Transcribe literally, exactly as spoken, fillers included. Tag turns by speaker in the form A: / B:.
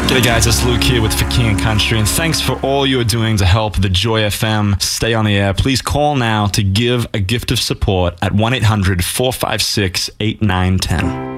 A: G'day guys, it's Luke here with For King and Country, and thanks for all you're doing to help the Joy F M stay on the air. Please call now to give a gift of support at one eight hundred four five six eight nine one zero.